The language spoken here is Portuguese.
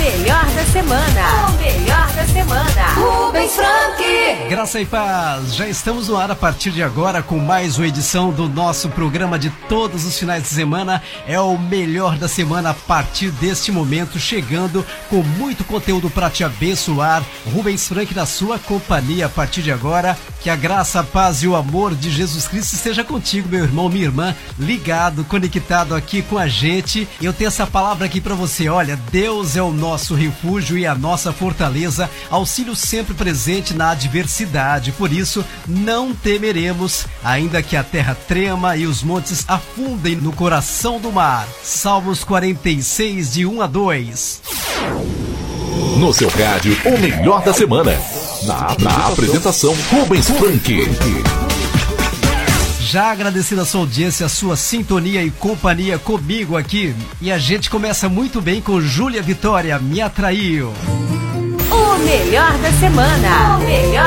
melhor da semana. O melhor da semana. Rubens Frank. Graça e paz. Já estamos no ar a partir de agora com mais uma edição do nosso programa de todos os finais de semana. É o melhor da semana a partir deste momento, chegando com muito conteúdo para te abençoar. Rubens Frank na sua companhia a partir de agora. Que a graça, a paz e o amor de Jesus Cristo esteja contigo, meu irmão, minha irmã, ligado, conectado aqui com a gente. Eu tenho essa palavra aqui para você. Olha, Deus é o nosso refúgio e a nossa fortaleza, auxílio sempre presente na adversidade. Por isso, não temeremos, ainda que a terra trema e os montes afundem no coração do mar. Salmos 46, de 1 a 2. No seu rádio, o melhor da semana. Na apresentação, Rubens Frank. Já agradecendo a sua audiência, a sua sintonia e companhia comigo aqui. E a gente começa muito bem com Júlia Vitória, Me Atraiu. O melhor da semana. O melhor